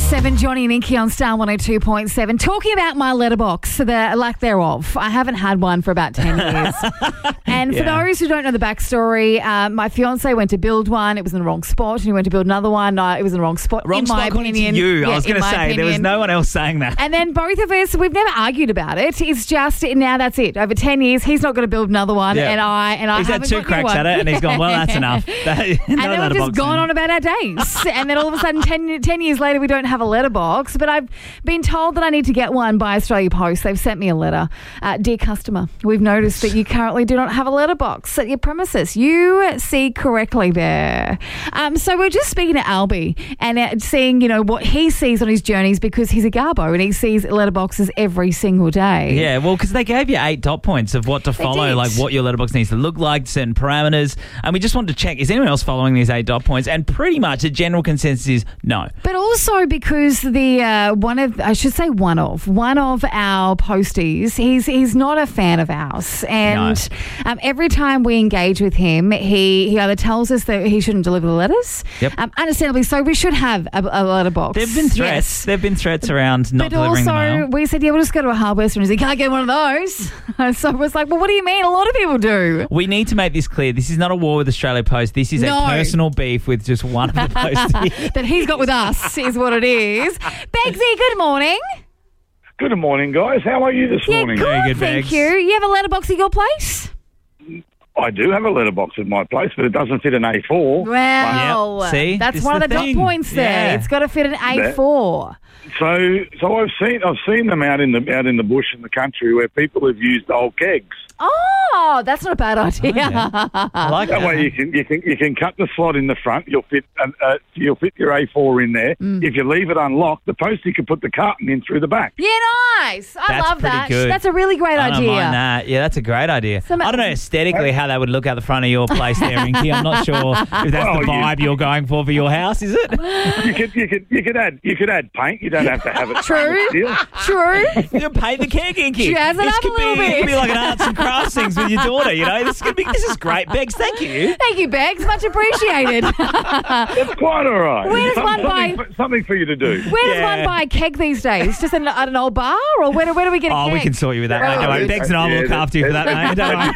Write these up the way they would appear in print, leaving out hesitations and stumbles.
7, Johnny and Inky on Star 102.7. Talking about my letterbox, the lack thereof. I haven't had one for about 10 years. And for those who don't know the backstory, my fiance went to build one. It was in the wrong spot. And he went to build another one. It was in the wrong spot. Wrong in spot my according opinion. to you. Yeah, I was going to say, there was no one else saying that. And then both of us, we've never argued about it. It's just, now that's it. Over 10 years, he's not going to build another one. Yeah. And I He's had haven't 2 got cracks one. at it and he's gone, well, that's enough. And then we've just gone on about our days. And then all of a sudden, 10 years later, we don't have a letterbox. But I've been told that I need to get one by Australia Post. They've sent me a letter. Dear customer, we've noticed that you currently do not have a letterbox at your premises. You see correctly there. So we're just speaking to Albie and seeing, what he sees on his journeys because he's a garbo and he sees letterboxes every single day. Yeah, well, because they gave you 8 dot points of what to follow, like what your letterbox needs to look like, certain parameters. And we just wanted to check, is anyone else following these 8 dot points? And pretty much the general consensus is no. But also because one of our posties, he's not a fan of ours. And every time we engage with him, he either tells us that he shouldn't deliver the letters. Yep. Understandably so, we should have a letterbox. There have been threats. Yes. There have been threats around not delivering the mail. But also, we said, we'll just go to a hardware store and he can't get one of those. So I was like, well, what do you mean? A lot of people do. We need to make this clear. This is not a war with Australia Post. This is a personal beef with just one of the posties. That he's got with us is what it is. Begsy, good morning. Good morning, guys. How are you this morning? Good, very good, thank Begs. you. You have a letterbox at your place? I do have a letterbox at my place, but it doesn't fit an A4. Well, see, that's one of the dot points there. Yeah. It's got to fit an A4. So I've seen them out in the bush in the country where people have used old kegs. Oh, that's not a bad idea. Oh, yeah. I like That way you can cut the slot in the front. You'll fit your A4 in there. If you leave it unlocked, the postie can put the carton in through the back. Yeah, nice. I That's love that. pretty good. That's a really great I don't idea. mind that. Yeah, that's a great idea. I don't know aesthetically how that would look out the front of your place there, Inky. I'm not sure if that's the vibe you're going for your house, is it? You could add paint. You don't have to have it. True. You paint the keg, Inky. Jazz it up a little bit. It could be like an arts and crafts things with your daughter, This is great. Begs, thank you. Thank you, Begs. Much appreciated. It's quite all right. Where does one buy something for you to do? Where does one buy a keg these days? Just at an old bar, or where do we get a keg? Oh, we can sort you with that, mate. Don't worry. Begs and I will look after you for that, mate.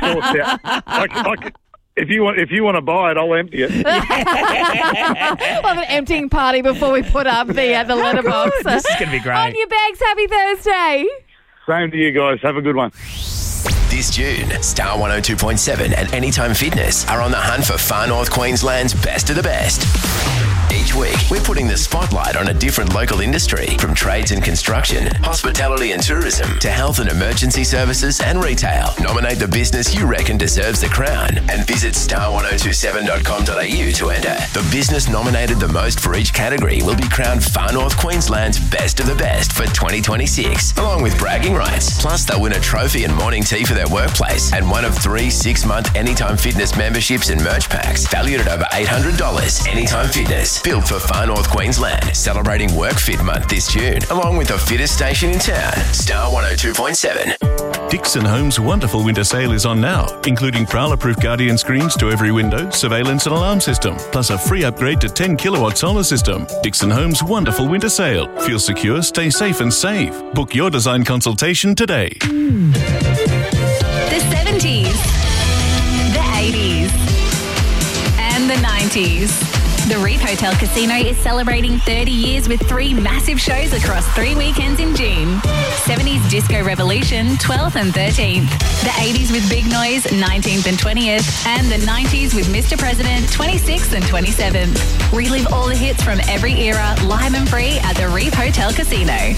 Don't worry. If you want to buy it, I'll empty it. We'll have an emptying party before we put up the letterbox. This is going to be great. On your Bags, happy Thursday. Same to you guys. Have a good one. This June, Star 102.7 and Anytime Fitness are on the hunt for Far North Queensland's best of the best. Each week, we're putting the spotlight on a different local industry, from trades and construction, hospitality and tourism, to health and emergency services and retail. Nominate the business you reckon deserves the crown and visit star1027.com.au to enter. The business nominated the most for each category will be crowned Far North Queensland's best of the best for 2026, along with bragging rights. Plus, they'll win a trophy and morning tea for their workplace and one of 3 6-month Anytime Fitness memberships and merch packs valued at over $800. Anytime Fitness, built for Far North Queensland, celebrating Work Fit Month this June, along with the fittest station in town, Star 102.7. Dixon Homes' wonderful winter sale is on now, including prowler-proof Guardian screens to every window, surveillance and alarm system, plus a free upgrade to 10 kilowatt solar system. Dixon Homes' wonderful winter sale. Feel secure, stay safe and save. Book your design consultation today. The 70s, the 80s, and the 90s. The Reef Hotel Casino is celebrating 30 years with 3 massive shows across 3 weekends in June. 70s Disco Revolution, 12th and 13th. The 80s with Big Noise, 19th and 20th. And the 90s with Mr. President, 26th and 27th. Relive all the hits from every era, live and free at the Reef Hotel Casino.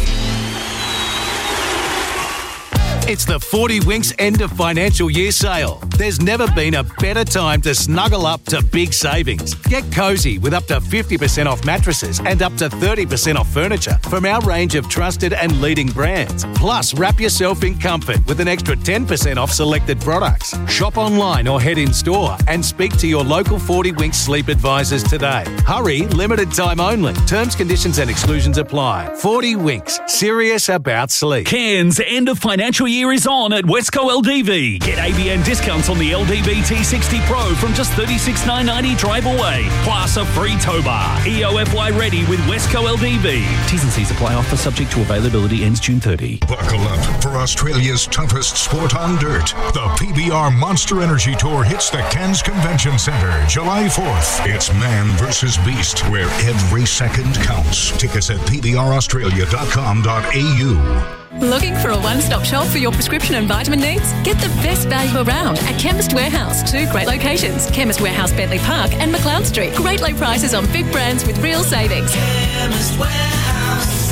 It's the 40 Winks end of financial year sale. There's never been a better time to snuggle up to big savings. Get cosy with up to 50% off mattresses and up to 30% off furniture from our range of trusted and leading brands. Plus, wrap yourself in comfort with an extra 10% off selected products. Shop online or head in store and speak to your local 40 Winks sleep advisors today. Hurry, limited time only. Terms, conditions and exclusions apply. 40 Winks, serious about sleep. Cairns end of financial year year is on at Westco LDV. Get ABN discounts on the LDV T60 Pro from just $36,990 drive away, plus a free tow bar. EOFY ready with Westco LDV. T's and C's apply. Offer subject to availability. Ends June 30. Buckle up for Australia's toughest sport on dirt. The PBR Monster Energy Tour hits the Cairns Convention Centre July 4th. It's man versus beast, where every second counts. Tickets at pbraustralia.com.au. Looking for a one-stop shop for your prescription and vitamin needs? Get the best value around at Chemist Warehouse. 2 great locations, Chemist Warehouse, Bentley Park and McLeod Street. Great low prices on big brands with real savings. Chemist Warehouse.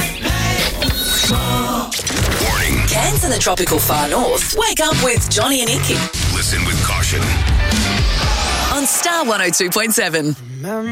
Warning. Cairns and the tropical far north. Wake up with Johnny and Inky. Listen with caution. On Star 102.7.